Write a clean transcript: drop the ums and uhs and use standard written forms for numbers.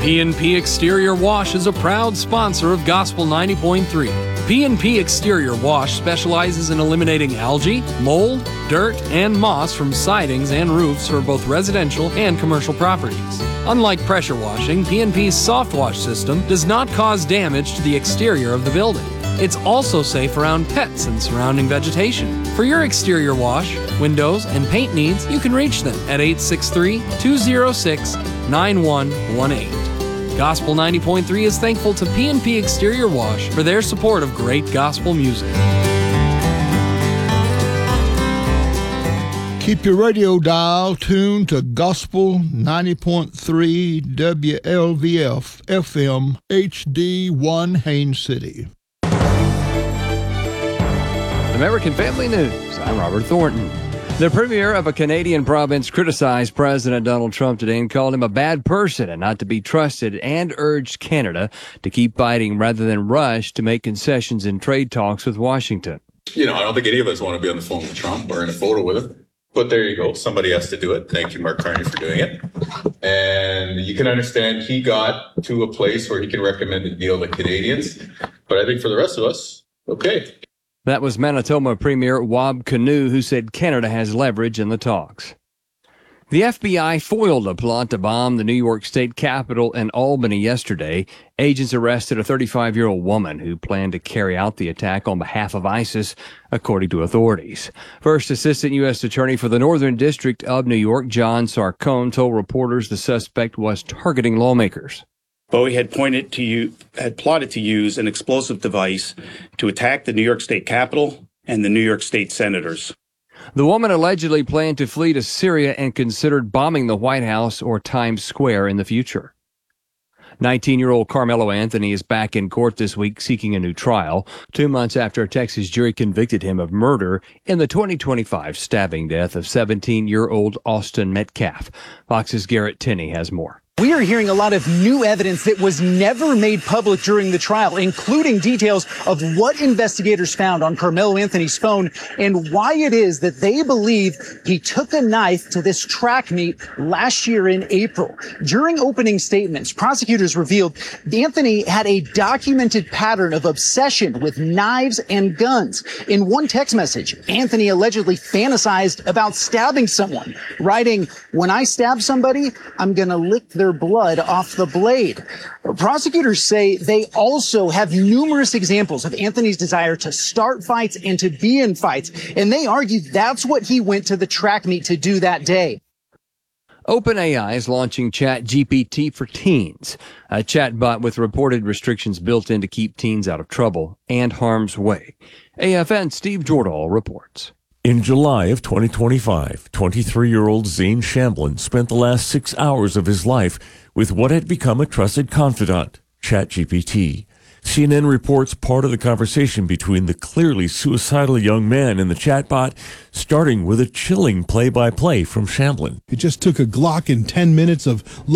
P&P Exterior Wash is a proud sponsor of Gospel 90.3. P&P Exterior Wash specializes in eliminating algae, mold, dirt, and moss from sidings and roofs for both residential and commercial properties. Unlike pressure washing, P&P's soft wash system does not cause damage to the exterior of the building. It's also safe around pets and surrounding vegetation. For your exterior wash, windows, and paint needs, you can reach them at 863-206-9118. Gospel 90.3 is thankful to P&P Exterior Wash for their support of great gospel music. Keep your radio dial tuned to Gospel 90.3 WLVF FM HD1 Haines City. American Family News. I'm Robert Thornton. The premier of a Canadian province criticized President Donald Trump today and called him a bad person and not to be trusted, and urged Canada to keep fighting rather than rush to make concessions in trade talks with Washington. I don't think any of us want to be on the phone with Trump or in a photo with him. But there you go. Somebody has to do it. Thank you, Mark Carney, for doing it. And you can understand he got to a place where he can recommend a deal to Canadians. But I think for the rest of us, okay. That was Manitoba Premier Wab Kinew, who said Canada has leverage in the talks. The FBI foiled a plot to bomb the New York State Capitol in Albany yesterday. Agents arrested a 35-year-old woman who planned to carry out the attack on behalf of ISIS, according to authorities. First Assistant U.S. Attorney for the Northern District of New York, John Sarcone, told reporters the suspect was targeting lawmakers. Bowie had plotted to use an explosive device to attack the New York State Capitol and the New York State senators. The woman allegedly planned to flee to Syria and considered bombing the White House or Times Square in the future. 19-year-old Carmelo Anthony is back in court this week seeking a new trial, 2 months after a Texas jury convicted him of murder in the 2025 stabbing death of 17-year-old Austin Metcalf. Fox's Garrett Tenney has more. We are hearing a lot of new evidence that was never made public during the trial, including details of what investigators found on Carmelo Anthony's phone and why it is that they believe he took a knife to this track meet last year in April. During opening statements, prosecutors revealed Anthony had a documented pattern of obsession with knives and guns. In one text message, Anthony allegedly fantasized about stabbing someone, writing, "When I stab somebody, I'm going to lick their blood off the blade." Prosecutors say they also have numerous examples of Anthony's desire to start fights and to be in fights, and they argue that's what he went to the track meet to do that day. OpenAI is launching ChatGPT for teens, a chatbot with reported restrictions built in to keep teens out of trouble and harm's way. AFN Steve Jordahl reports. In July of 2025, 23-year-old Zane Shamblin spent the last 6 hours of his life with what had become a trusted confidant, ChatGPT. CNN reports part of the conversation between the clearly suicidal young man and the chatbot, starting with a chilling play-by-play from Shamblin. It just took a Glock and 10 minutes of